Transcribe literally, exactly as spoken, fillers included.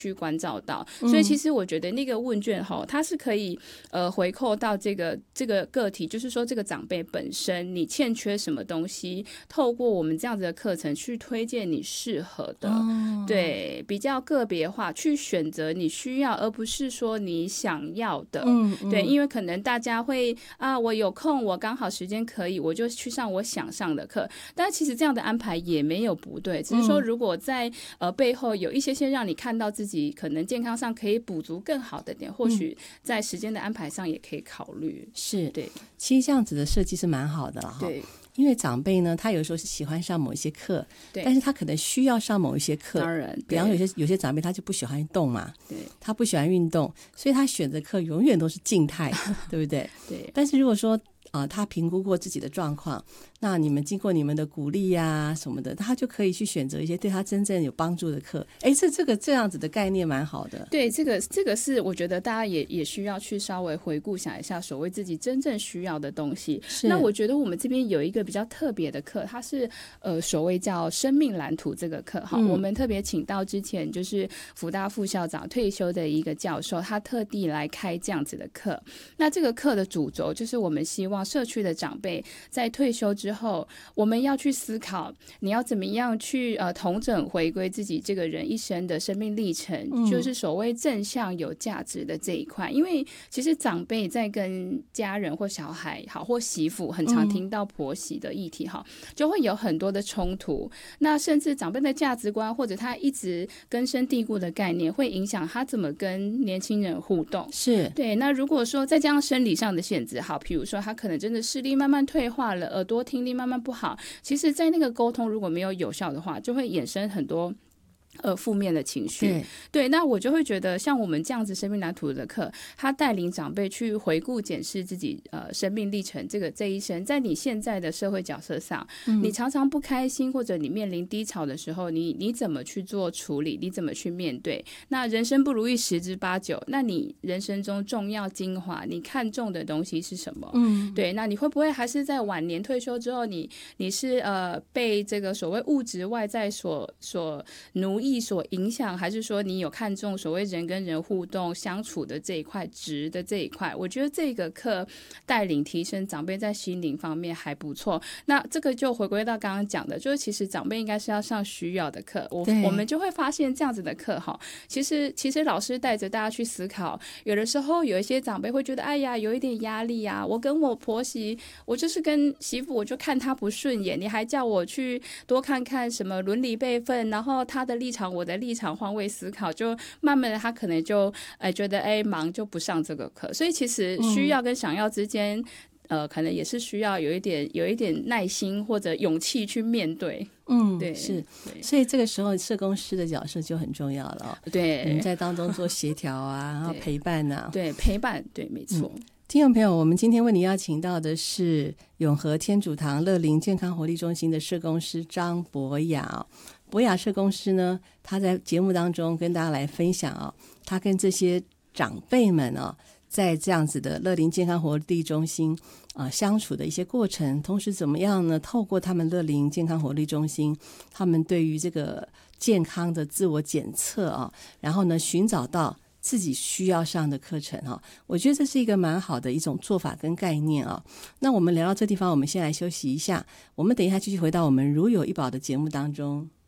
去关照到，所以其实我觉得那个问卷哈，它是可以呃回扣到这个这个个体，就是说这个长辈本身你欠缺什么东西，透过我们这样子的课程去推荐你适合的，哦、对，比较个别化去选择你需要，而不是说你想要的，嗯嗯对，因为可能大家会啊，我有空，我刚好时间可以，我就去上我想上的课，但其实这样的安排也没有不对，只是说如果在呃背后有一些些让你看到自己。自己可能健康上可以补足更好的点，或许在时间的安排上也可以考虑。 是， 对， 其实这样子的设计是蛮好的了哈。 对， 因为长辈呢，他有时候是喜欢上某一些课，但是他可能需要上某一些课。 当然， 比方有些有些长辈他就不喜欢动嘛， 对， 他不喜欢运动，所以他选择课永远都是静态，对不对？ 对。 但是如果说啊、呃，他评估过自己的状况，那你们经过你们的鼓励呀、啊、什么的，他就可以去选择一些对他真正有帮助的课。哎，这这个这样子的概念蛮好的。 对，这个这个是我觉得大家也也需要去稍微回顾想一下，所谓自己真正需要的东西。那我觉得我们这边有一个比较特别的课，它是呃所谓叫生命蓝图这个课哈、嗯，我们特别请到之前就是辅大副校长退休的一个教授，他特地来开这样子的课。那这个课的主轴就是我们希望社区的长辈在退休之后，我们要去思考你要怎么样去呃统整回归自己这个人一生的生命历程、嗯、就是所谓正向有价值的这一块。因为其实长辈在跟家人或小孩好或媳妇很常听到婆媳的议题哈、嗯，就会有很多的冲突，那甚至长辈的价值观或者他一直根深蒂固的概念会影响他怎么跟年轻人互动。 是， 对，那如果说再加上生理上的限制，好，比如说他可能真的视力慢慢退化了，耳朵听力慢慢不好，其实在那个沟通如果没有有效的话，就会衍生很多呃，负面的情绪。 对, 对，那我就会觉得像我们这样子生命蓝图的课，他带领长辈去回顾检视自己呃生命历程，这个这一生在你现在的社会角色上、嗯、你常常不开心或者你面临低潮的时候，你你怎么去做处理，你怎么去面对。那人生不如意十之八九，那你人生中重要精华你看重的东西是什么？嗯，对，那你会不会还是在晚年退休之后，你你是呃被这个所谓物质外在所所奴役所影响，还是说你有看重所谓人跟人互动相处的这一块值的这一块？我觉得这个课带领提升长辈在心灵方面还不错。那这个就回归到刚刚讲的，就是其实长辈应该是要上需要的课，我我们就会发现这样子的课哈，其实其实老师带着大家去思考，有的时候有一些长辈会觉得哎呀有一点压力啊，我跟我婆媳，我就是跟媳妇我就看她不顺眼，你还叫我去多看看什么伦理辈分，然后她的立场我的立场换位思考，就慢慢的他可能就、呃、觉得哎忙就不上这个课。所以其实需要跟想要之间、嗯、呃，可能也是需要有一点有一点耐心或者勇气去面对。 嗯，对，是，所以这个时候社工师的角色就很重要了、哦、对，你们在当中做协调啊，然后陪伴啊， 对，陪伴，对，没错、嗯。 听众朋友，我们今天为你邀请到的是永和天主堂乐龄健康活力中心的社工师张博雅。博雅社工师呢，他在节目当中跟大家来分享啊、哦，他跟这些长辈们啊、哦，在这样子的乐龄健康活力中心啊、呃、相处的一些过程，同时怎么样呢？透过他们乐龄健康活力中心，他们对于这个健康的自我检测啊，然后呢，寻找到自己需要上的课程啊，我觉得这是一个蛮好的一种做法跟概念啊。那我们聊到这地方，我们先来休息一下，我们等一下继续回到我们如有一宝的节目当中。